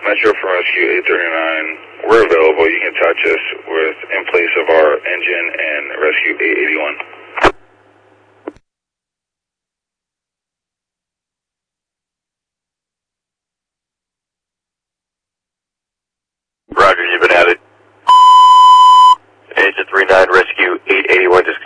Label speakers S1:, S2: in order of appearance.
S1: Metro from Rescue 839. We're available. You can touch us with in place of our engine and Rescue 881.
S2: Roger, you've been added. Agent 39, Rescue 881 just